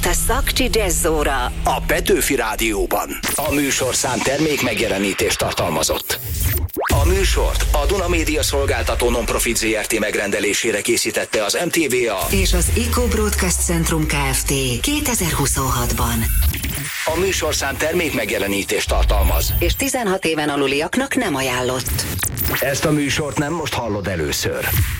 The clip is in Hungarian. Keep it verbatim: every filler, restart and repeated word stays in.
A Szakcsi Jazzóra a Petőfi Rádióban. A műsorszám termék megjelenítést tartalmazott. A műsort a Duna Média Szolgáltató Nonprofit zé er té megrendelésére készítette az em té vé á és az Eco Broadcast Centrum Kft. kétezer-huszonhatban. A műsorszám termék megjelenítést tartalmaz, és tizenhat éven aluliaknak nem ajánlott. Ezt a műsort nem most hallod először.